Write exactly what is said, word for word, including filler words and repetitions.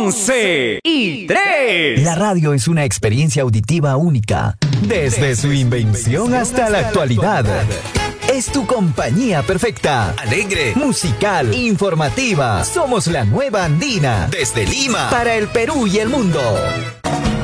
once y tres. La radio es una experiencia auditiva única, desde su invención hasta la actualidad. Es tu compañía perfecta. Alegre, musical, informativa. Somos la nueva Andina. Desde Lima, para el Perú y el mundo.